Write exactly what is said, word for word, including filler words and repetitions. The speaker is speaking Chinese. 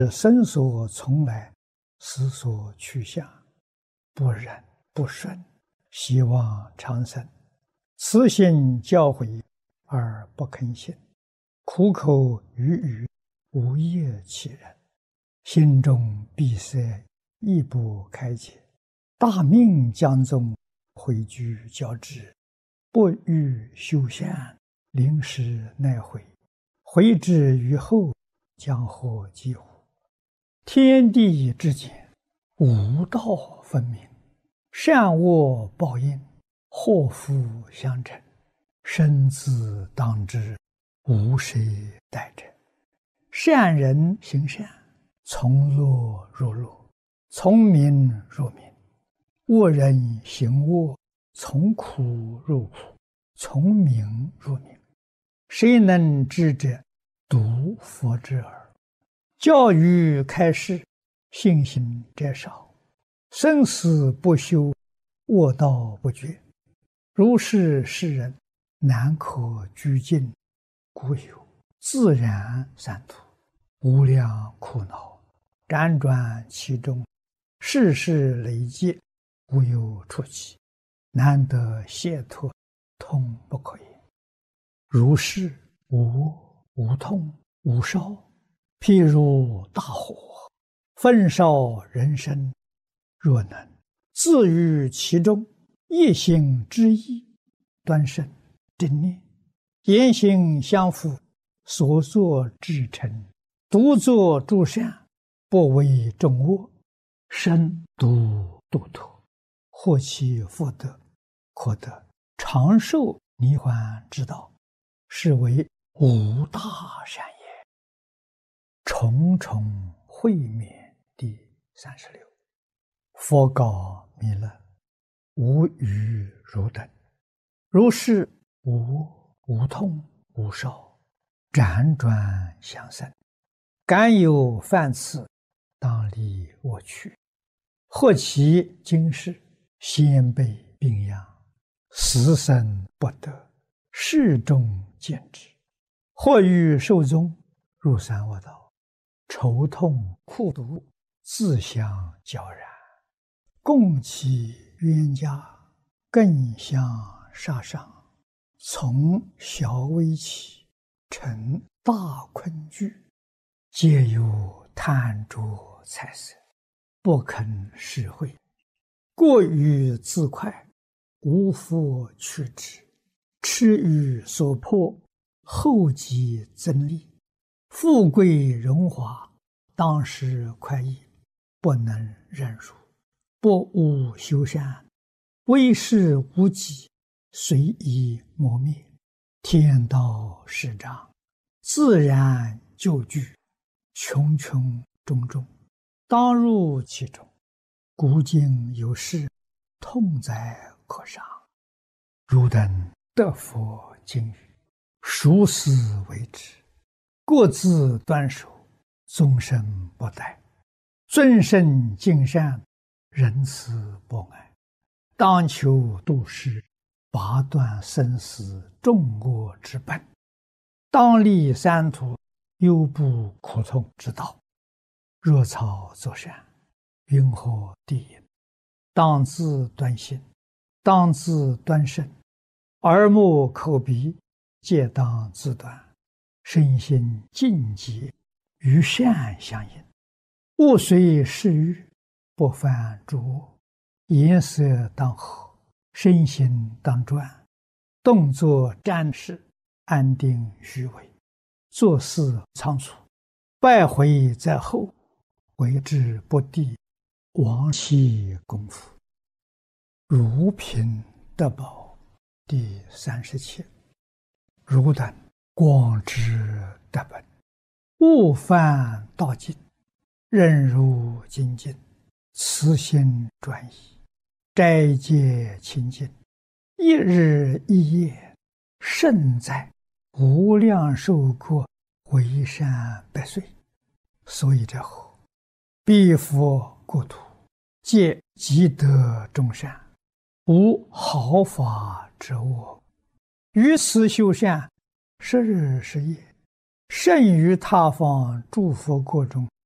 身所从来，思所去向，不忍不顺，希望长生。慈心教诲而不肯行，苦口语语无业其人，心中闭塞亦不开解。大命将宗，回居交之，不欲修善，临时奈悔。回之于后，将获几乎？天地之间，无道分明，善恶报应，祸福相承，生死当知，无谁代者。善人行善，从乐入乐，从名入名；恶人行恶，从苦入苦，从名入名。谁能知者？独佛之耳。教育开示，信心者少。生死不休，恶道不绝。如是世人，难可居尽，故有自然三途，无量苦恼，辗转其中，世事累积，无有出期，难得解脱，痛不可言。如是无无痛无烧，譬如大火，焚烧人生。若能自于其中，一心之意，端慎正念，言行相符，所作至诚，独作诸善，不为众恶，身独度脱，获其福德，可得长寿涅槃之道，是为无大善也。重重会面第三十六。佛告弥勒：无余如等，如是无无痛无烧，辗转相生，敢有犯次，当离我去。或其今世，先辈病殃，死生不得，世中见之；或于寿终，入三恶道，愁痛苦毒，自相交然，共其冤家，更相杀伤。从小微起，成大困惧，皆有贪着财色，不肯施惠，过于自快，无复去之，痴于所迫，后继增利。富贵荣华，当时快意，不能忍辱，不务修善，为事无己，随意磨灭。天道始长，自然就具，穷穷种种，当入其中。古今有事，痛哉可伤。汝等得佛经语，熟思为之，各自端守，终身不殆，尊圣敬善，仁慈博爱，当求度世，拔断生死众恶之本，当立三途，忧怖苦痛之道。若草作善，云何地也？当自端心，当自端身，耳目口鼻皆当自端，身心净洁，与善相应。勿随世欲，不犯诸恶。颜色当和，身心当专，动作瞻视，安定虚伪，做事仓促，败毁在后，为之不第，亡其功夫。如贫得宝第三十七。汝等广知得本，勿犯道尽，任如精进，慈心专一，斋戒清净，一日一夜，胜在无量寿国，为善百岁。所以者何？彼佛国土，皆积德众善，无毫发之恶。于此修善，十日十夜，胜于他方诸佛国中